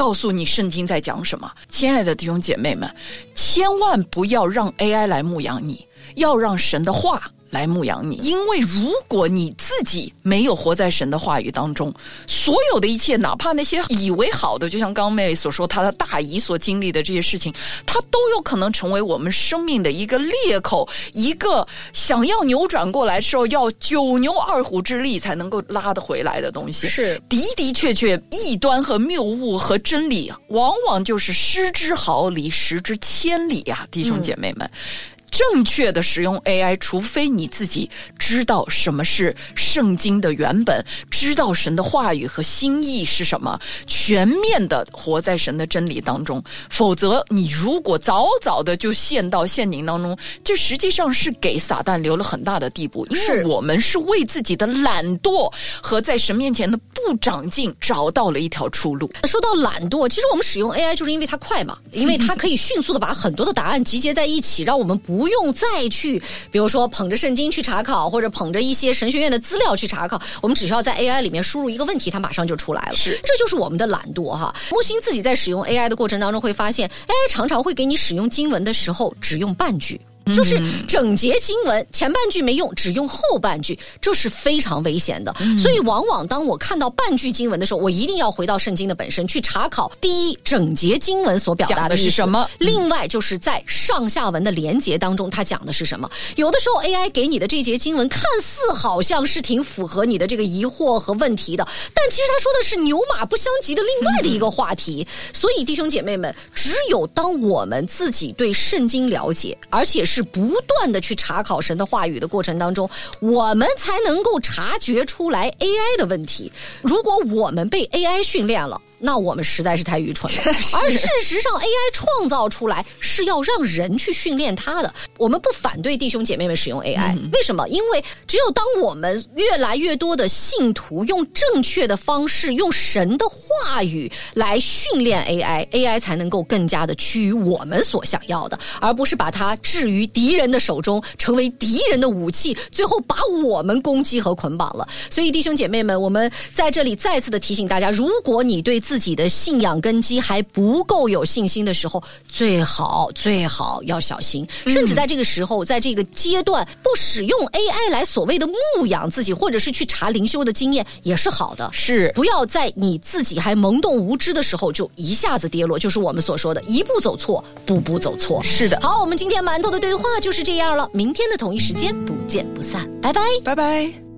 告诉你圣经在讲什么。亲爱的弟兄姐妹们，千万不要让 AI 来牧养你，要让神的话来牧养你。因为如果你自己没有活在神的话语当中，所有的一切，哪怕那些以为好的，就像刚妹所说她的大姨所经历的这些事情，它都有可能成为我们生命的一个裂口，一个想要扭转过来的时候要九牛二虎之力才能够拉得回来的东西。 是的确异端和谬误和真理往往就是失之毫厘失之千里啊，弟兄姐妹们。正确的使用 AI， 除非你自己知道什么是圣经的原本，知道神的话语和心意是什么，全面的活在神的真理当中，否则你如果早早的就陷到陷阱当中，这实际上是给撒旦留了很大的地步，因为我们是为自己的懒惰和在神面前的不长进找到了一条出路。 说到懒惰，其实我们使用 AI 就是因为它快嘛，因为它可以迅速的把很多的答案集结在一起，让我们不用再去比如说捧着圣经去查考，或者捧着一些神学院的资料去查考，我们只需要在 AI 里面输入一个问题，它马上就出来了。这就是我们的懒惰哈。木星自己在使用 AI 的过程当中会发现 AI 常常会给你使用经文的时候只用半句，就是整节经文前半句没用，只用后半句，这是非常危险的。所以往往当我看到半句经文的时候，我一定要回到圣经的本身去查考，第一，整节经文所表达的意思是什么，另外就是在上下文的连结当中它讲的是什么。有的时候 AI 给你的这节经文看似好像是挺符合你的这个疑惑和问题的，但其实他说的是牛马不相及的另外的一个话题。所以弟兄姐妹们，只有当我们自己对圣经了解，而且是不断的去查考神的话语的过程当中，我们才能够察觉出来 AI 的问题。如果我们被 AI 训练了，那我们实在是太愚蠢了。而事实上 AI 创造出来是要让人去训练它的。我们不反对弟兄姐妹们使用 AI，为什么？因为只有当我们越来越多的信徒用正确的方式，用神的话语来训练 AI 才能够更加的趋于我们所想要的，而不是把它置于敌人的手中，成为敌人的武器，最后把我们攻击和捆绑了。所以弟兄姐妹们，我们在这里再次的提醒大家，如果你对自己的信仰根基还不够有信心的时候，最好要小心，甚至在这个时候，在这个阶段，不使用 AI 来所谓的牧养自己，或者是去查灵修的经验也是好的。 是， 不要在你自己还懵懂无知的时候就一下子跌落，就是我们所说的一步走错，步步走错。 是的。 好，我们今天馒头的对话就是这样了，明天的同一时间不见不散，拜拜， 拜拜。